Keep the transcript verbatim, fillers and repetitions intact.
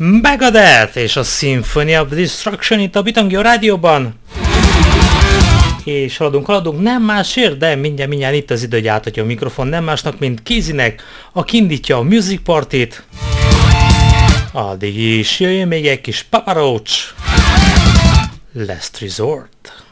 Megadeth és a Symphony of Destruction itt a Bitangio rádióban. És haladunk, haladunk, nem másért, de mindjárt, mindjárt itt az idő, hogy átadja a mikrofon nem másnak, mint Kézinek, aki indítja a Music Party-t. Addig is jöjjön még egy kis Papa Roach. Last Resort.